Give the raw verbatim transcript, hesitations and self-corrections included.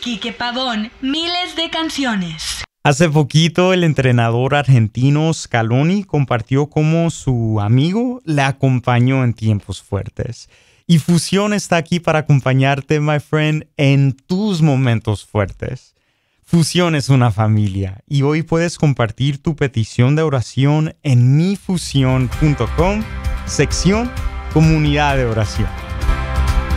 Quique Pavón, miles de canciones. Hace poquito el entrenador argentino Scaloni compartió cómo su amigo le acompañó en tiempos fuertes. Y Fusión está aquí para acompañarte, my friend, en tus momentos fuertes. Fusión es una familia y hoy puedes compartir tu petición de oración en mi fusión punto com, sección Comunidad de Oración.